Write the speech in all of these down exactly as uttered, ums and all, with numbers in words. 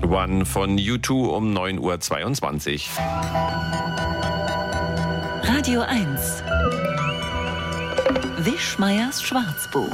One von U zwei um neun Uhr zweiundzwanzig. Radio eins. Wischmeiers Schwarzbuch.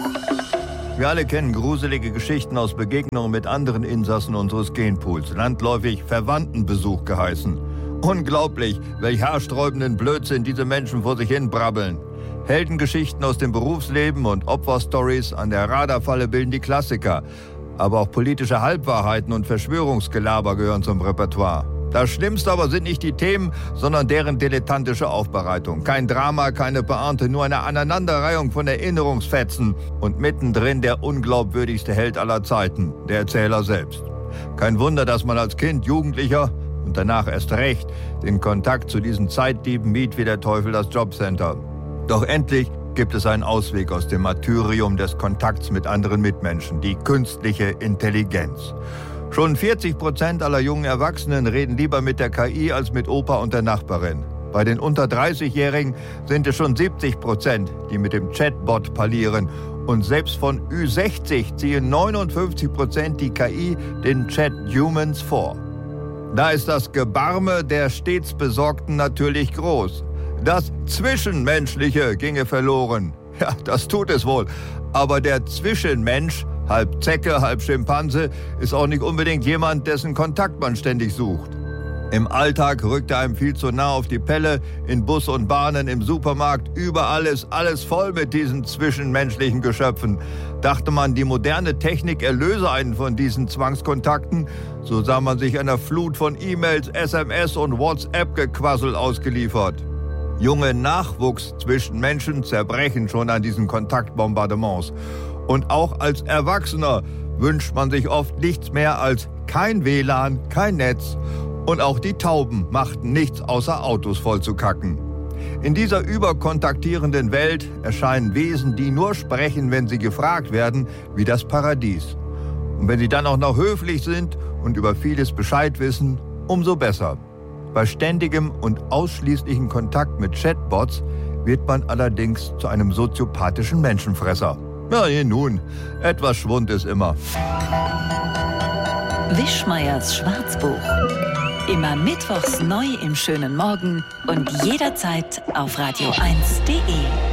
Wir alle kennen gruselige Geschichten aus Begegnungen mit anderen Insassen unseres Genpools, landläufig Verwandtenbesuch geheißen. Unglaublich, welch haarsträubenden Blödsinn diese Menschen vor sich hin brabbeln. Heldengeschichten aus dem Berufsleben und Opferstories an der Radarfalle bilden die Klassiker. Aber auch politische Halbwahrheiten und Verschwörungsgelaber gehören zum Repertoire. Das Schlimmste aber sind nicht die Themen, sondern deren dilettantische Aufbereitung. Kein Drama, keine Pointe, nur eine Aneinanderreihung von Erinnerungsfetzen. Und mittendrin der unglaubwürdigste Held aller Zeiten, der Erzähler selbst. Kein Wunder, dass man als Kind, Jugendlicher und danach erst recht den Kontakt zu diesen Zeitdieben mied wie der Teufel das Jobcenter. Doch endlich gibt es einen Ausweg aus dem Martyrium des Kontakts mit anderen Mitmenschen, die künstliche Intelligenz. Schon vierzig Prozent aller jungen Erwachsenen reden lieber mit der K I als mit Opa und der Nachbarin. Bei den unter dreißigjährigen sind es schon siebzig Prozent, die mit dem Chatbot parlieren. Und selbst von Ü sechzig ziehen neunundfünfzig Prozent die K I den Chat-Humans vor. Da ist das Gebarme der stets Besorgten natürlich groß. Das Zwischenmenschliche ginge verloren. Ja, das tut es wohl. Aber der Zwischenmensch, halb Zecke, halb Schimpanse, ist auch nicht unbedingt jemand, dessen Kontakt man ständig sucht. Im Alltag rückt er einem viel zu nah auf die Pelle, in Bus und Bahnen, im Supermarkt, überall ist alles voll mit diesen zwischenmenschlichen Geschöpfen. Dachte man, die moderne Technik erlöse einen von diesen Zwangskontakten, so sah man sich einer Flut von E-Mails, S M S und WhatsApp-Gequassel ausgeliefert. Junge Nachwuchs-Zwischenmenschen zerbrechen schon an diesen Kontaktbombardements. Und auch als Erwachsener wünscht man sich oft nichts mehr als kein W L A N, kein Netz. Und auch die Tauben machten nichts außer Autos voll zu kacken. In dieser überkontaktierenden Welt erscheinen Wesen, die nur sprechen, wenn sie gefragt werden, wie das Paradies. Und wenn sie dann auch noch höflich sind und über vieles Bescheid wissen, umso besser. Bei ständigem und ausschließlichem Kontakt mit Chatbots wird man allerdings zu einem soziopathischen Menschenfresser. Ja, je nun, etwas Schwund ist immer. Wischmeiers Schwarzbuch. Immer mittwochs neu im schönen Morgen und jederzeit auf radio eins punkt de.